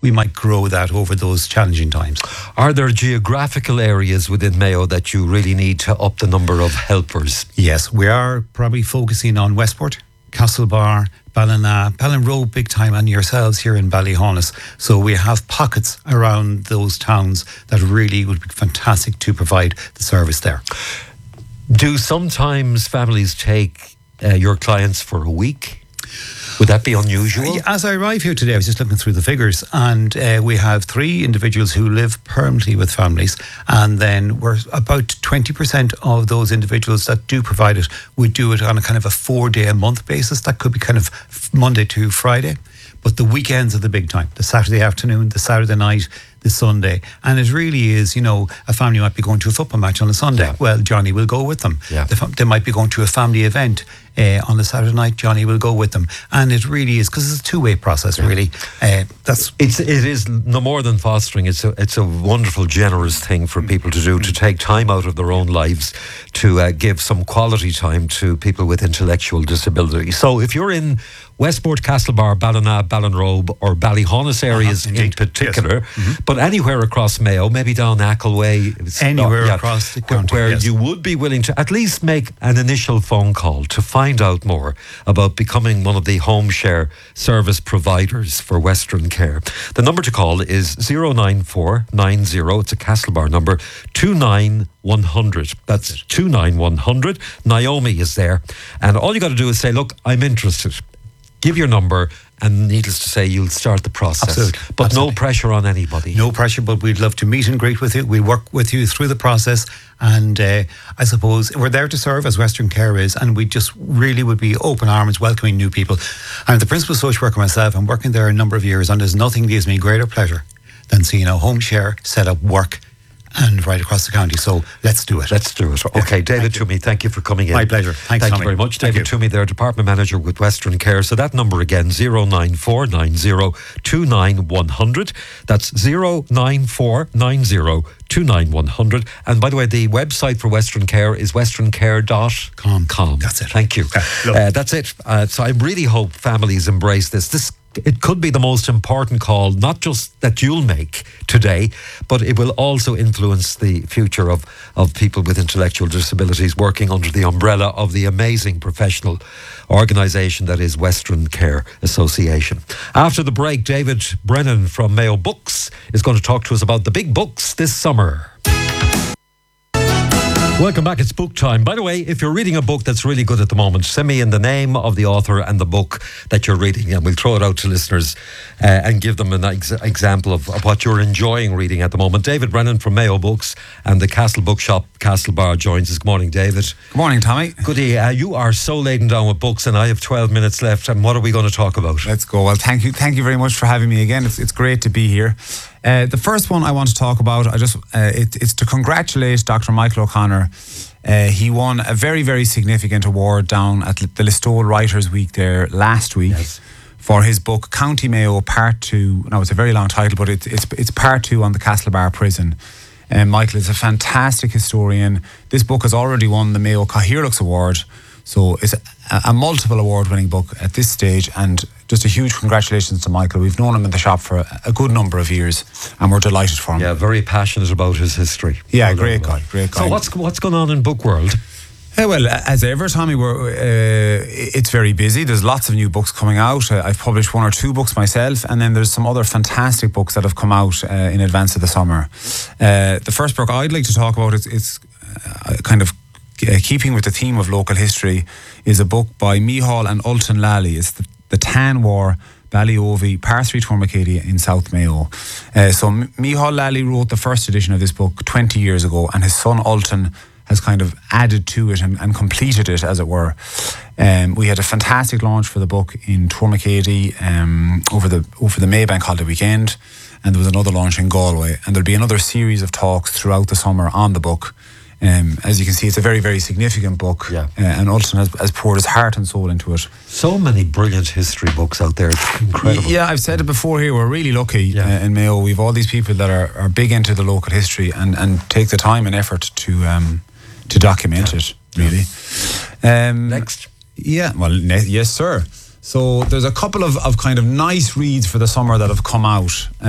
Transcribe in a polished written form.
we might grow that over those challenging times. Are there geographical areas within Mayo that you really need to up the number of helpers? Yes, we are probably focusing on Westport, Castlebar, Ballina, Ballinrobe big time, and yourselves here in Ballyhonus. So we have pockets around those towns that really would be fantastic to provide the service there. Do sometimes families take your clients for a week? Would that be unusual? As I arrived here today, I was just looking through the figures, and we have 3 individuals who live permanently with families, and then we're about 20% of those individuals that do provide it would do it on a kind of a 4-day-a-month basis. That could be kind of Monday to Friday, but the weekends are the big time. The Saturday afternoon, the Saturday night, the Sunday. And it really is, a family might be going to a football match on a Sunday. Yeah. Well, Johnny will go with them. Yeah. They might be going to a family event on a Saturday night. Johnny will go with them. And it really is, because it's a two-way process, really. It is no more than fostering. It's a wonderful, generous thing for people to do, to take time out of their own lives to give some quality time to people with intellectual disability. So if you're in Westport, Castlebar, Ballina, Ballinrobe or Ballyhonus areas in particular, yes. Mm-hmm. but anywhere across Mayo, maybe down Ackleway, anywhere across the county, where yes. you would be willing to at least make an initial phone call to find out more about becoming one of the home share service providers for Western Care. The number to call is 09490, it's a Castlebar number, 29100. That's 29100. Naomi is there, and all you got to do is say, look, I'm interested. Give your number, and needless to say, you'll start the process. Absolutely. But Absolutely. No pressure on anybody. No pressure, but we'd love to meet and greet with you. We'll work with you through the process. And I suppose we're there to serve, as Western Care is, and we just really would be open arms, welcoming new people. I'm the principal social worker myself. I'm working there a number of years, and there's nothing gives me greater pleasure than seeing a home share set up work and right across the county. So let's do it. Let's do it. Okay, David Toomey, thank you for coming in. My pleasure. Thanks, Thank Tommy. you very much. David Toomey, their Department Manager with Western Care. So that number again, 09490 29100. That's 09490 29100. And by the way, the website for Western Care is westerncare.com. That's it. Thank you. That's it. So I really hope families embrace this. It could be the most important call, not just that you'll make today, but it will also influence the future of people with intellectual disabilities working under the umbrella of the amazing professional organisation that is Western Care Association. After the break, David Brennan from Mayo Books is going to talk to us about the big books this summer. Welcome back, it's book time. By the way, if you're reading a book that's really good at the moment, send me in the name of the author and the book that you're reading, and we'll throw it out to listeners and give them an example of what you're enjoying reading at the moment. David Brennan from Mayo Books and the Castle Bookshop, Castlebar, joins us. Good morning, David. Good morning, Tommy. Goody, you are so laden down with books, and I have 12 minutes left, and what are we going to talk about? Let's go. Well, thank you very much for having me again. It's great to be here. The first one I want to talk about, it's to congratulate Dr. Michael O'Connor. He won a very, very significant award down at the Listowel Writers' Week there last week. Yes. For his book County Mayo Part 2. Now, it's a very long title, but it's Part 2 on the Castlebar prison. Michael is a fantastic historian. This book has already won the Mayo Cathaoirleachs Award, so it's a multiple award-winning book at this stage, and just a huge congratulations to Michael. We've known him in the shop for a good number of years, and we're delighted for him. Yeah, very passionate about his history. Yeah, great guy. So what's going on in book world? Well, as ever, Tommy, it's very busy. There's lots of new books coming out. I've published 1 or 2 books myself, and then there's some other fantastic books that have come out in advance of the summer. The first book I'd like to talk about is kind of keeping with the theme of local history, is a book by Micheál and Ultan Lally. It's the Tan War, Ballyovey, Parsry Tourmakedia in South Mayo. So Micheál Lally wrote the first edition of this book 20 years ago, and his son Ultan has kind of added to it and completed it, as it were. We had a fantastic launch for the book in Tourmakedia over the Maybank holiday weekend, and there was another launch in Galway, and there'll be another series of talks throughout the summer on the book. As you can see, it's a very, very significant book. Yeah. And Ultan has poured his heart and soul into it. So many brilliant history books out there. It's incredible. Yeah, I've said it before here. We're really lucky in Mayo. We've all these people that are big into the local history and take the time and effort to document it, really. Next. Yeah, well, yes, sir. So there's a couple of kind of nice reads for the summer that have come out.